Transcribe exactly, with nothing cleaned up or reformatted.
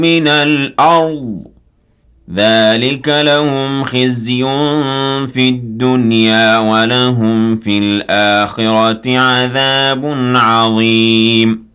مِنَ الْأَرْضِ ۚ ذَٰلِكَ لَهُمْ خِزْيٌ فِي الدُّنْيَا ۖ وَلَهُمْ فِي الْآخِرَةِ عَذَابٌ عَظِيمٌ